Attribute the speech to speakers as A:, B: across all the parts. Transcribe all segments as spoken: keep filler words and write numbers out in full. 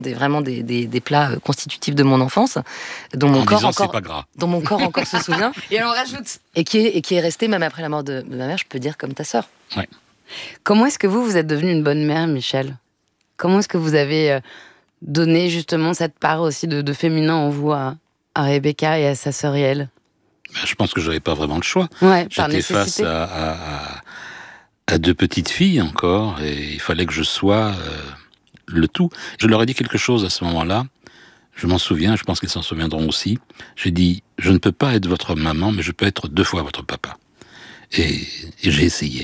A: Des, vraiment des, des, des plats constitutifs de mon enfance, dont mon
B: en
A: corps
B: disant,
A: encore,
B: c'est pas gras.
A: dont mon corps encore se souvient.
C: Et on rajoute.
A: Et qui est, et qui est resté même après la mort de, de ma mère, je peux dire comme ta sœur.
B: Ouais.
C: Comment est-ce que vous, vous êtes devenue une bonne mère, Michel ? Comment est-ce que vous avez donné justement cette part aussi de, de féminin en vous à, à Rebecca et à sa sœur Yael ?
B: Ben, je pense que j'avais pas vraiment le choix.
C: Ouais, par
B: J'étais
C: nécessité.
B: face à, à, à, à deux petites filles encore, et il fallait que je sois euh, le tout. Je leur ai dit quelque chose à ce moment-là, je m'en souviens, je pense qu'ils s'en souviendront aussi. J'ai dit, je ne peux pas être votre maman, mais je peux être deux fois votre papa. Et, et j'ai essayé.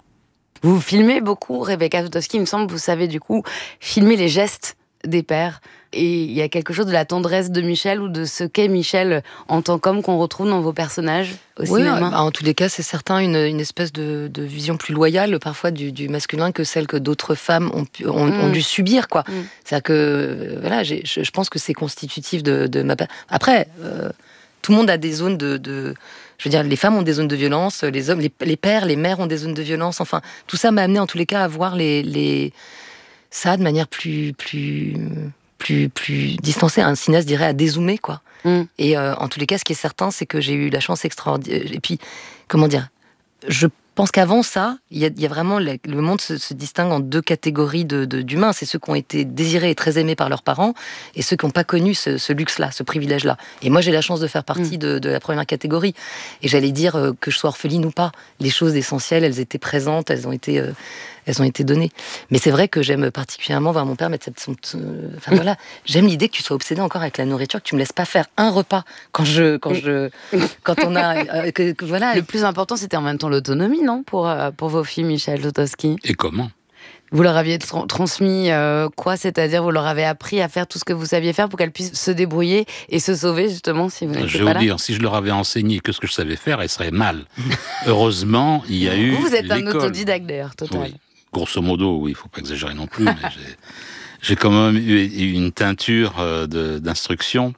C: Vous filmez beaucoup, Rebecca Zlotowski, il me semble, vous savez du coup filmer les gestes des pères. Et il y a quelque chose de la tendresse de Michel ou de ce qu'est Michel en tant qu'homme qu'on retrouve dans vos personnages aussi.
A: Oui,
C: même, hein.
A: bah, en tous les cas, c'est certain une, une espèce de, de vision plus loyale parfois du, du masculin que celle que d'autres femmes ont, pu, ont,
C: Mm.
A: ont dû subir, quoi.
C: Mm.
A: C'est-à-dire que euh, voilà, j'ai, je, je pense que c'est constitutif de, de ma. Après, euh, tout le monde a des zones de, de. Je veux dire, les femmes ont des zones de violence, les hommes, les, les pères, les mères ont des zones de violence. Enfin, tout ça m'a amené en tous les cas à voir les, les ça de manière plus plus plus plus distancée. Un cinéaste dirait à dézoomer, quoi.
C: Mm.
A: Et euh, en tous les cas, ce qui est certain, c'est que j'ai eu la chance extraordinaire. Et puis, comment dire, je pense qu'avant ça, il y, y a vraiment le, le monde se, se distingue en deux catégories de, de, d'humains. C'est ceux qui ont été désirés et très aimés par leurs parents, et ceux qui n'ont pas connu ce, ce luxe-là, ce privilège-là. Et moi, j'ai la chance de faire partie mm. de, de la première catégorie. Et j'allais dire euh, que je sois orpheline ou pas, les choses essentielles, elles étaient présentes, elles ont été, euh, elles ont été données. Mais c'est vrai que j'aime particulièrement voir mon père mettre cette, son, euh, enfin mm. voilà, j'aime l'idée que tu sois obsédé encore avec la nourriture, que tu me laisses pas faire un repas quand je, quand je, quand on a, euh, que, que voilà.
C: Le plus important, c'était en même temps l'autonomie, non, pour euh, pour vos filles, Michel Zlotowski.
B: Et comment ?
C: Vous leur aviez tra- transmis euh, quoi ? C'est-à-dire, vous leur avez appris à faire tout ce que vous saviez faire pour qu'elles puissent se débrouiller et se sauver, justement, si vous n'étiez
B: Je vais
C: pas
B: vous
C: là.
B: dire, si je leur avais enseigné que ce que je savais faire, elles seraient mal. Heureusement, il y a eu
C: Vous, vous êtes
B: l'école.
C: un autodidacte, d'ailleurs, total.
B: Oui. Grosso modo, oui, il ne faut pas exagérer non plus, mais j'ai, j'ai quand même eu une teinture de, d'instruction,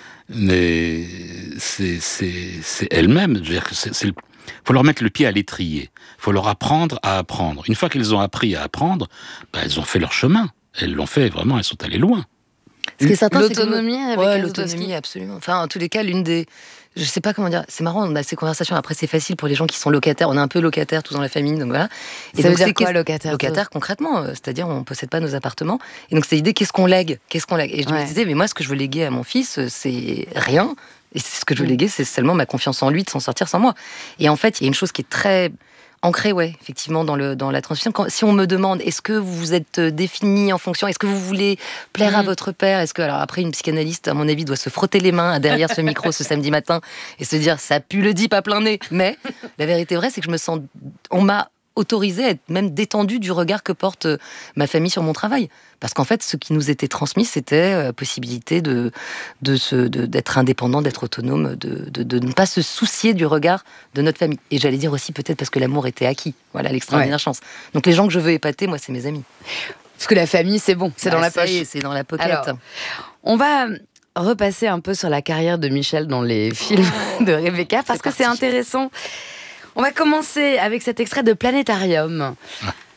B: mais c'est, c'est, c'est elles-mêmes. Je veux dire que c'est, c'est le, faut leur mettre le pied à l'étrier. Il faut leur apprendre à apprendre. Une fois qu'elles ont appris à apprendre, bah, elles ont fait leur chemin. Elles l'ont fait, vraiment, elles sont allées loin.
A: Ce qui est certain,
C: L'autonomie
A: c'est que...
C: avec
A: ouais,
C: Zlotowski.
A: l'autonomie, absolument. Enfin, en tous les cas, l'une des... Je sais pas comment dire, c'est marrant, on a ces conversations, après c'est facile pour les gens qui sont locataires, on est un peu locataires tous dans la famille, donc voilà.
C: Et ça veut dire quoi, locataire ?
A: Locataire, concrètement, euh, c'est-à-dire on possède pas nos appartements. Et donc c'est l'idée, qu'est-ce qu'on lègue ? Qu'est-ce qu'on lègue ? Et je
C: Ouais.
A: me disais, mais moi ce que je veux léguer à mon fils, c'est rien. Et ce que je veux léguer, c'est seulement ma confiance en lui de s'en sortir sans moi. Et en fait, il y a une chose qui est très ancrée, ouais, effectivement, dans, le, dans la transmission. Quand, si on me demande, est-ce que vous vous êtes défini en fonction, est-ce que vous voulez plaire mmh. à votre père ? Est-ce que, alors après, une psychanalyste, à mon avis, doit se frotter les mains derrière ce micro ce samedi matin et se dire, ça pue le dip à plein nez. Mais la vérité vraie, c'est que je me sens, on m'a autorisée à être même détendue du regard que porte ma famille sur mon travail. Parce qu'en fait, ce qui nous était transmis, c'était la possibilité de, de se, de, d'être indépendant, d'être autonome, de, de, de ne pas se soucier du regard de notre famille. Et j'allais dire aussi peut-être parce que l'amour était acquis. Voilà, l'extraordinaire ouais. chance. Donc les gens que je veux épater, moi, c'est mes amis.
C: Parce que la famille, c'est bon, c'est bah, dans la poche.
A: C'est dans la pocket.
C: Alors, on va repasser un peu sur la carrière de Michel dans les films de Rebecca, parce c'est que parti. C'est intéressant. On va commencer avec cet extrait de Planétarium. Hein ?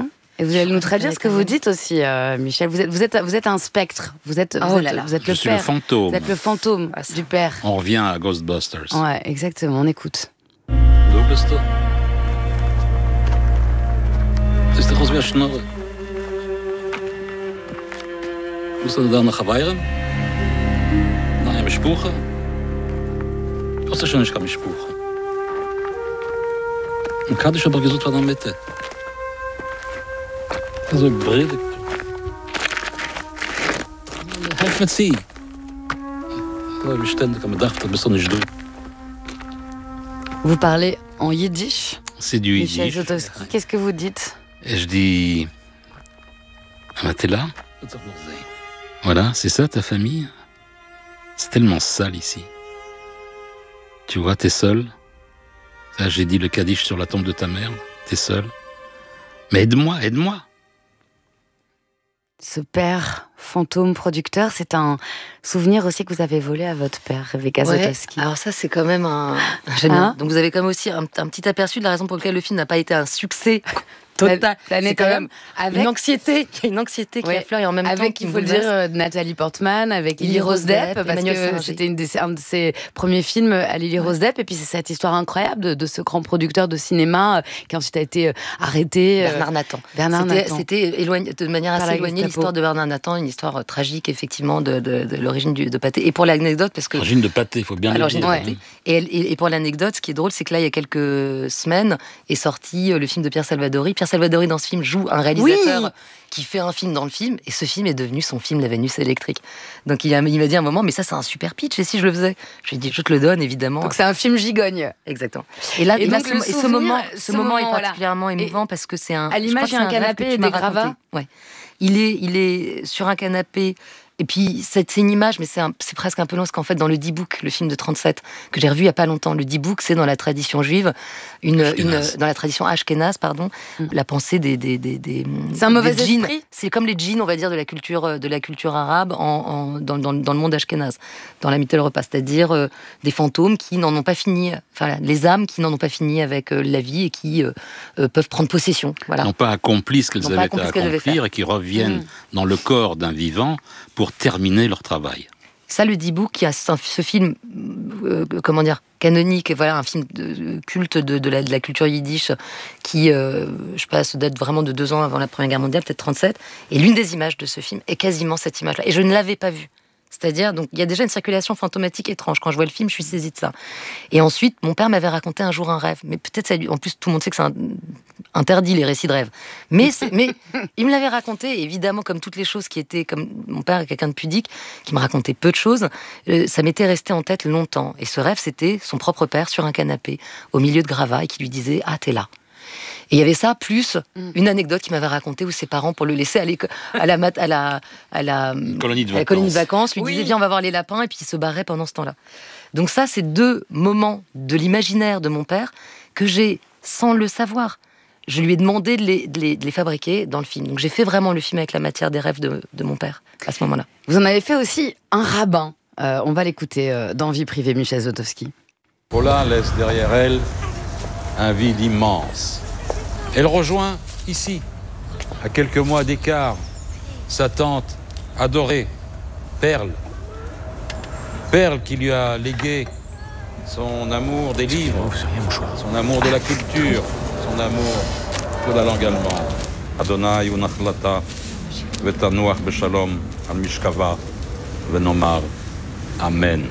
C: Et vous allez nous traduire ce que vous dites aussi, euh, Michel. Vous êtes, vous, êtes, vous êtes un spectre. Vous êtes,
A: oh
C: vous êtes,
A: là là.
C: Vous êtes
B: Je
C: le
B: suis
C: père.
B: le fantôme.
C: Vous êtes le fantôme ah, du père.
B: On revient à Ghostbusters.
C: Ouais, exactement. On écoute.
D: Du bist du. Siehst du aus wie eine Schnurre? Musst du da noch weiren? Nein, mit Spuche? Was ist schon nicht mit Spuche? Und Kaddisch aber gesucht von der Mitte. Also bredig. Helf mir zieh. Da habe ich ständig gedacht, das bist du nicht du.
C: Vous parlez en yiddish.
B: C'est du yiddish.
C: Michel Zlotowski, qu'est-ce que vous dites ?
B: Et je dis... Ah, t'es là ? Voilà, c'est ça ta famille ? C'est tellement sale ici. Tu vois, t'es seul. Ça, j'ai dit le kaddish sur la tombe de ta mère. T'es seul. Mais aide-moi, aide-moi.
C: Ce père fantôme producteur, c'est un souvenir aussi que vous avez volé à votre père, Rebecca
A: ouais,
C: Zlotowski.
A: Alors ça, c'est quand même un... J'aime
C: hein
A: bien. Donc vous avez quand même aussi un, un petit aperçu de la raison pour laquelle le film n'a pas été un succès Total.
C: C'est quand même avec
A: une anxiété, il y a une anxiété qui
C: ouais,
A: affleure et en même
C: avec,
A: temps qui
C: il faut le dire, euh, Nathalie Portman, avec Lily Rose Depp, parce
A: Emmanuel
C: que
A: Sarrazin.
C: c'était une des, un de ses premiers films à Lily
A: Ouais.
C: Rose Depp, et puis c'est cette histoire incroyable de, de ce grand producteur de cinéma euh, qui ensuite a été euh, arrêté. Euh,
A: Bernard Nathan.
C: Bernard
A: c'était,
C: Nathan.
A: C'était éloigné, de manière
C: Par
A: assez
C: la
A: éloignée
C: Gestapo.
A: l'histoire de Bernard Nathan, une histoire euh, tragique effectivement de, de, de l'origine du, de Pâté. Et pour l'anecdote, parce que
B: Origine de pâté, il faut bien
A: à
B: le
A: l'origine
B: dire.
A: de
C: Ouais.
A: Pâté. Et, elle- et, et pour l'anecdote, ce qui est drôle, c'est que là, il y a quelques semaines, est sorti euh, le film de Pierre Salvadori. Pierre Salvadori, dans ce film, joue un réalisateur
C: Oui.
A: qui fait un film dans le film, et ce film est devenu son film La Vénus électrique. Donc il, a, il m'a dit à un moment, mais ça, c'est un super pitch, et si je le faisais? Je lui ai dit, je te le donne, évidemment.
C: Donc c'est un film gigogne.
A: Exactement. Et là,
C: Et
A: et là,
C: donc,
A: ce,
C: le
A: et ce
C: souvenir,
A: moment,
C: ce
A: ce moment est
C: moment, voilà.
A: particulièrement émouvant parce que c'est un.
C: À l'image,
A: je crois
C: il y a
A: que
C: un
A: c'est rêve
C: canapé
A: que
C: et
A: tu m'as
C: des gravats.
A: raconté. Ouais. Il est, il est sur un canapé. Et puis, c'est c'est une image, mais c'est, un, c'est presque un peu long, parce qu'en fait, dans le D-Book, le film de trente-sept, que j'ai revu il n'y a pas longtemps, le D-Book, c'est dans la tradition juive, une, une, dans la tradition ashkénaze, pardon,
C: Mm.
A: la pensée des... des, des, des
C: C'est un mauvais
A: des djinns.
C: esprit.
A: C'est comme les djinns, on va dire, de la culture, de la culture arabe en, en, dans, dans, dans le monde ashkénaze, dans la mythologie repas, c'est-à-dire euh, des fantômes qui n'en ont pas fini, enfin, les âmes qui n'en ont pas fini avec euh, la vie et qui euh, euh, peuvent prendre possession. Voilà.
B: N'ont pas accompli ce qu'elles
A: N'ont pas
B: avaient
A: accompli
B: à
A: ce qu'elles devaient
B: accomplir
A: faire.
B: et qui reviennent
C: Mm.
B: dans le corps d'un vivant pour terminer leur travail.
A: Ça, le D-Book, qui a ce, ce film, euh, comment dire, canonique, voilà, un film de, culte de, de, la, de la culture yiddish, qui, euh, je sais pas, ça date vraiment de deux ans avant la Première Guerre mondiale, peut-être trente-sept, et l'une des images de ce film est quasiment cette image-là. Et je ne l'avais pas vue. C'est-à-dire, donc, il y a déjà une circulation fantomatique étrange. Quand je vois le film, je suis saisie de ça. Et ensuite, mon père m'avait raconté un jour un rêve. Mais peut-être, ça lui... en plus, tout le monde sait que c'est un... interdit, les récits de rêve. Mais, c'est... mais il me l'avait raconté, et évidemment, comme toutes les choses qui étaient, comme mon père est quelqu'un de pudique, qui me racontait peu de choses, euh, ça m'était resté en tête longtemps. Et ce rêve, c'était son propre père sur un canapé, au milieu de gravats, et qui lui disait « Ah, t'es là ». Et il y avait ça, plus une anecdote qu'il m'avait racontée où ses parents, pour le laisser aller à la, mat- à la, à la,
B: Colonie de
A: à la colonie de
B: vacances.
A: vacances, lui
C: Oui.
A: disaient viens, on va voir les lapins, et puis il se barrait pendant ce temps-là. Donc ça, c'est deux moments de l'imaginaire de mon père que j'ai, sans le savoir, je lui ai demandé de les, de les, de les fabriquer dans le film. Donc j'ai fait vraiment le film avec la matière des rêves de, de mon père, à ce moment-là.
C: Vous en avez fait aussi un rabbin. Euh, on va l'écouter euh, dans Vie privée, Michel Zlotowski.
E: Paula laisse derrière elle un vide immense. Elle rejoint ici, à quelques mois d'écart, sa tante adorée, Perle. Perle qui lui a légué son amour des livres, son amour de la culture, son amour de la langue allemande. Adonai unachlata vetanuach beshalom al mishkava venomar Amen.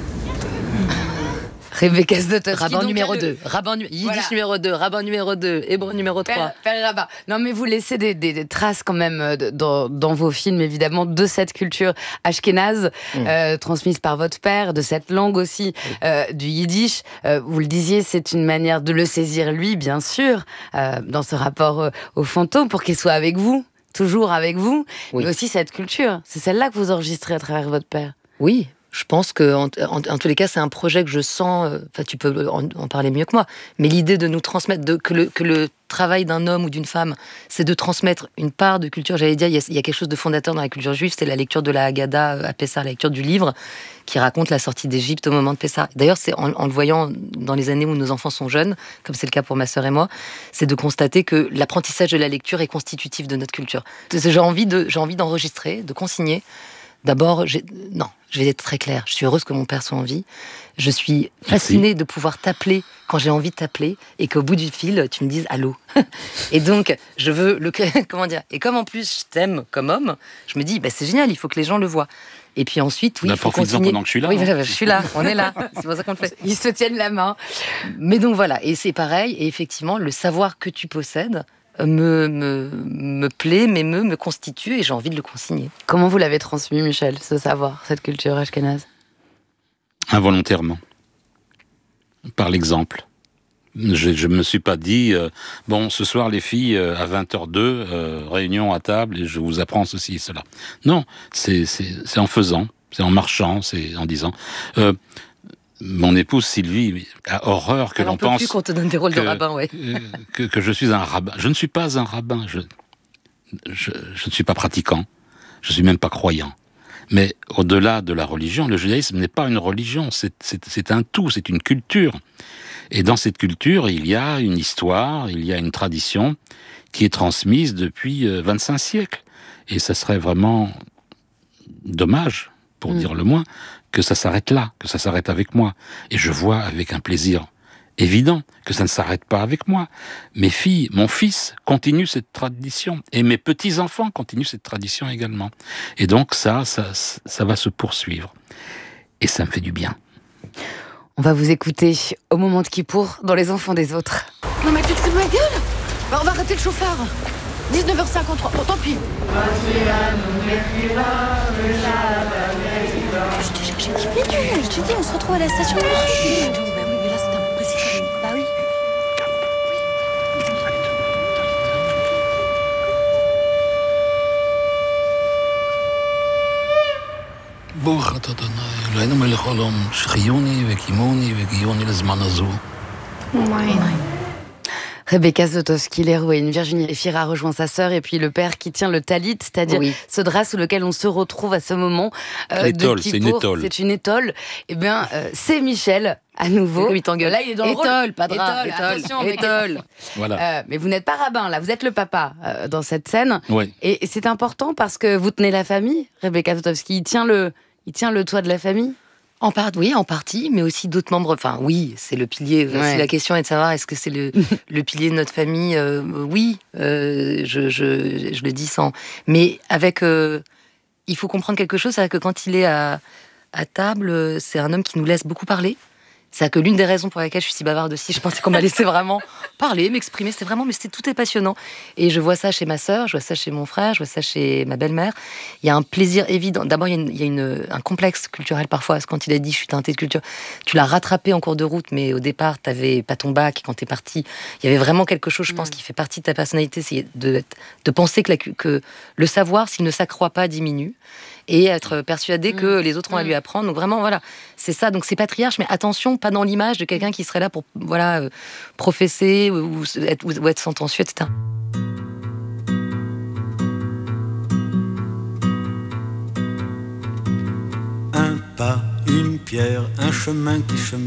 C: Rebecca Zlotowski.
A: Rabbin
C: donc,
A: numéro
C: le-
A: deux, rabbin nu- yiddish
C: Voilà.
A: numéro deux, rabbin numéro deux, hébreu numéro trois.
C: Père, Père Rabbin. Non, mais vous laissez des, des- des traces quand même euh, de- dans, dans vos films, évidemment, de cette culture ashkénaze,
A: Mm.
C: euh, transmise par votre père, de cette langue aussi, euh, du yiddish. Euh, vous le disiez, c'est une manière de le saisir, lui, bien sûr, euh, dans ce rapport euh, au fantôme, pour qu'il soit avec vous, toujours avec vous,
A: Oui.
C: mais aussi cette culture. C'est celle-là que vous enregistrez à travers votre père.
A: Oui, je pense que en, en- en tous les cas, c'est un projet que je sens. euh, Enfin, tu peux en, en parler mieux que moi. Mais l'idée de nous transmettre, de, que, le, que le travail d'un homme ou d'une femme, c'est de transmettre une part de culture. J'allais dire, il y, a, il y a quelque chose de fondateur dans la culture juive, c'est la lecture de la Haggadah à Pessah, la lecture du livre qui raconte la sortie d'Égypte au moment de Pessah. D'ailleurs, c'est en, en le voyant dans les années où nos enfants sont jeunes, comme c'est le cas pour ma sœur et moi, c'est de constater que l'apprentissage de la lecture est constitutif de notre culture. J'ai envie de, j'ai envie d'enregistrer, de consigner. D'abord, j'ai... non, je vais être très claire. Je suis heureuse que mon père soit en vie. Je suis fascinée de pouvoir t'appeler quand j'ai envie de t'appeler et qu'au bout du fil, tu me dises allô. Et donc, je veux le comment dire. Et comme en plus je t'aime comme homme, je me dis bah, c'est génial, il faut que les gens le voient. Et puis ensuite, oui,
B: Bah,
A: il faut
B: profites-en
A: continuer.
B: pendant que je suis là,
A: Oui,
B: hein.
A: je suis là. On est là. C'est pour ça qu'on le fait.
C: Ils se tiennent la main.
A: Mais donc voilà, et c'est pareil. Et effectivement, le savoir que tu possèdes me me me plaît, m'émeut, me constitue, et j'ai envie de le consigner.
C: Comment vous l'avez transmis, Michel, ce savoir, cette culture ashkénaze?
B: Involontairement. Par l'exemple. Je ne me suis pas dit, euh, bon, ce soir, les filles, euh, à vingt heures deux, euh, réunion à table, et je vous apprends ceci et cela. Non, c'est, c'est, c'est en faisant, c'est en marchant, c'est en disant... Euh, mon épouse Sylvie a horreur que
A: Elle en
B: l'on
A: peut
B: pense...
A: plus qu'on te donne des rôles
B: que,
A: de rabbin, ouais.
B: euh, que, que je suis un rabbin. Je ne suis pas un rabbin. Je, je, je ne suis pas pratiquant. Je ne suis même pas croyant. Mais au-delà de la religion, le judaïsme n'est pas une religion. C'est, c'est, c'est un tout, c'est une culture. Et dans cette culture, il y a une histoire, il y a une tradition qui est transmise depuis vingt-cinq siècles. Et ça serait vraiment dommage, pour mmh. dire le moins, que ça s'arrête là, que ça s'arrête avec moi. Et je vois avec un plaisir évident que ça ne s'arrête pas avec moi. Mes filles, mon fils continuent cette tradition. Et mes petits-enfants continuent cette tradition également. Et donc ça, ça, ça va se poursuivre. Et ça me fait du bien.
C: On va vous écouter au moment de Kippour dans Les Enfants des Autres.
F: Non mais tu te fous de ma gueule ? Bah on va arrêter le chauffard. dix-neuf heures cinquante-trois, bon, tant pis. Je te cherche un petit peu, je te dis, on se retrouve à la station. Bah oui, mais là c'est un peu précis. Bah oui.
D: בורכת אדוני, אלוהינו מלך העולם, שחייוני וקימוני וגיוני לזמן הזו.
C: Rebecca Zlotowski, l'héroïne. Virginie Efira rejoint sa sœur et puis le père qui tient le talit, c'est-à-dire oui. ce drap sous lequel on se retrouve à ce moment euh,
B: l'étole,
C: de Kippour.
B: C'est une étole.
C: C'est une étole. Eh bien, euh, c'est Michel à nouveau.
A: Oui, là, il est dans le
C: étole,
A: rôle. Pas drap.
C: Étole, attention,
A: étole.
C: Voilà. Euh, mais vous n'êtes pas rabbin, là. Vous êtes le papa euh, dans cette scène.
B: Oui.
C: Et, et c'est important parce que vous tenez la famille. Rebecca Zlotowski, il tient le, il tient le toit de la famille.
A: En part, oui, en partie, mais aussi d'autres membres. Enfin, oui, c'est le pilier. Ouais. Si la question est de savoir est-ce que c'est le, le pilier de notre famille, euh, oui, euh, je, je, je le dis sans. Mais avec, euh, il faut comprendre quelque chose, c'est que quand il est à, à table, c'est un homme qui nous laisse beaucoup parler. C'est que l'une des raisons pour lesquelles je suis si bavarde aussi, je pensais qu'on m'a laissé vraiment parler, m'exprimer, c'était vraiment, mais c'était tout est passionnant. Et je vois ça chez ma sœur, je vois ça chez mon frère, je vois ça chez ma belle-mère. Il y a un plaisir évident. D'abord, il y a, une, il y a une, un complexe culturel parfois. Parce que quand il a dit je suis teinté de culture, tu l'as rattrapé en cours de route, mais au départ, t'avais pas ton bac. Et quand t'es parti, il y avait vraiment quelque chose, je pense, mmh. qui fait partie de ta personnalité, c'est de, de penser que, la, que le savoir, s'il ne s'accroît pas, diminue. Et être persuadé mmh. que les autres ont mmh. à lui apprendre. Donc vraiment, voilà, c'est ça. Donc c'est patriarche, mais attention, pas dans l'image de quelqu'un qui serait là pour voilà, euh, professer ou, ou, être, ou être sentencieux, et cetera.
G: Un pas, une pierre, un chemin qui chemine.